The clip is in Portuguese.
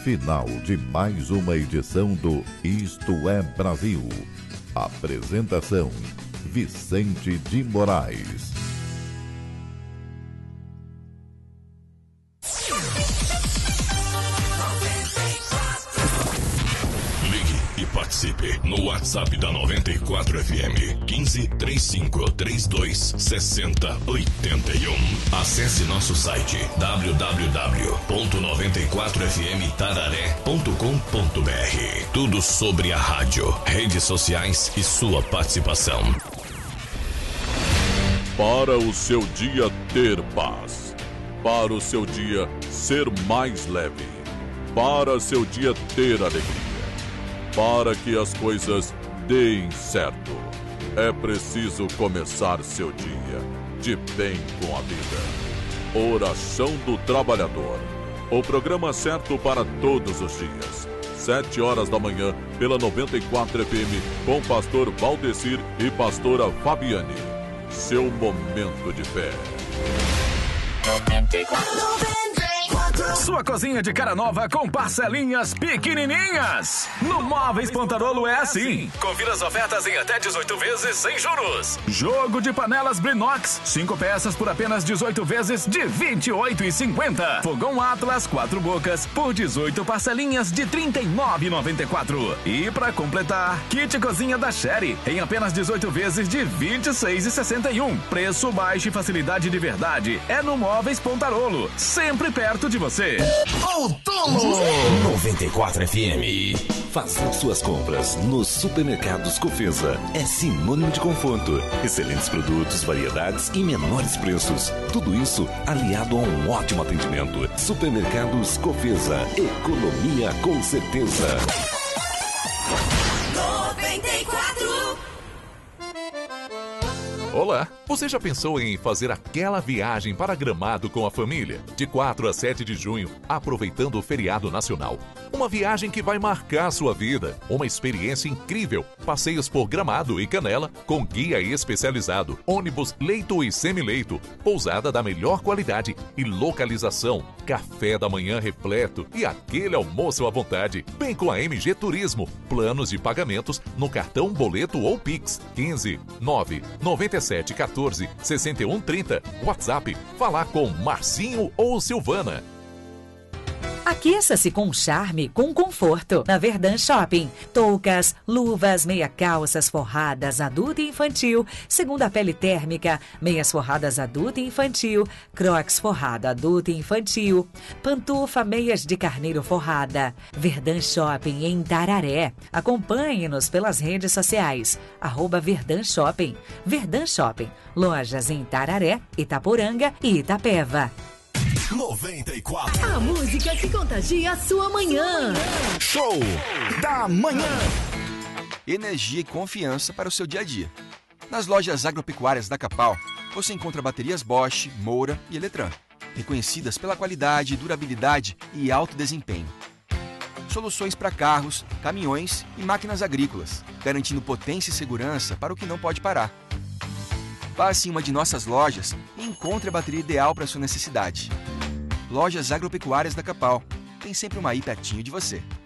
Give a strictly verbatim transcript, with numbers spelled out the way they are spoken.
final de mais uma edição do Isto é Brasil. Apresentação: Vicente de Moraes. Participe no WhatsApp da noventa e quatro F M quinze, trinta e cinco, trinta e dois, sessenta, oitenta e um. Acesse nosso site w w w ponto noventa e quatro f m tararé ponto com ponto b r. Tudo sobre a rádio, redes sociais e sua participação. Para o seu dia ter paz, para o seu dia ser mais leve, para seu dia ter alegria, para que as coisas deem certo, é preciso começar seu dia de bem com a vida. Oração do Trabalhador. O programa certo para todos os dias. Sete horas da manhã, pela noventa e quatro F M, com pastor Valdecir e pastora Fabiane. Seu momento de fé. Sua cozinha de cara nova com parcelinhas pequenininhas. No Móveis Pontarolo é assim. Confira as ofertas em até dezoito vezes sem juros. Jogo de panelas Brinox, cinco peças por apenas dezoito vezes de vinte e oito reais e cinquenta centavos. Fogão Atlas, quatro bocas, por dezoito parcelinhas de trinta e nove reais e noventa e quatro centavos. E para completar, kit cozinha da Sherry, em apenas dezoito vezes de vinte e seis reais e sessenta e um centavos. Preço baixo e facilidade de verdade é no Móveis Pontarolo, sempre perto de você. Outono noventa e quatro F M. Fazer suas compras nos supermercados Cofesa é sinônimo de conforto, excelentes produtos, variedades e menores preços. Tudo isso aliado a um ótimo atendimento. Supermercados Cofesa, economia com certeza. noventa e quatro. Olá, você já pensou em fazer aquela viagem para Gramado com a família? De quatro a sete de junho, aproveitando o feriado nacional. Uma viagem que vai marcar sua vida. Uma experiência incrível. Passeios por Gramado e Canela, com guia especializado, ônibus leito e semileito, pousada da melhor qualidade e localização, café da manhã repleto e aquele almoço à vontade. Bem com a M G Turismo. Planos de pagamentos no cartão, boleto ou Pix. quinze, nove, noventa e sete, quatorze, sessenta e um, trinta. WhatsApp, falar com Marcinho ou Silvana. Aqueça-se com charme, com conforto. Na Verdun Shopping. Toucas, luvas, meia calças forradas adulto e infantil, segunda pele térmica, meias forradas adulto e infantil, crocs forrada adulto e infantil, pantufa, meias de carneiro forrada. Verdun Shopping em Tararé. Acompanhe-nos pelas redes sociais. Arroba Verdun Shopping. Verdun Shopping. Lojas em Tararé, Itaporanga e Itapeva. noventa e quatro. A música que contagia a sua manhã. Show da manhã. Energia e confiança para o seu dia a dia. Nas lojas agropecuárias da Capal, você encontra baterias Bosch, Moura e Eletran, reconhecidas pela qualidade, durabilidade e alto desempenho. Soluções para carros, caminhões e máquinas agrícolas, garantindo potência e segurança para o que não pode parar. Passe em uma de nossas lojas e encontre a bateria ideal para a sua necessidade. Lojas Agropecuárias da Capal. Tem sempre uma aí pertinho de você.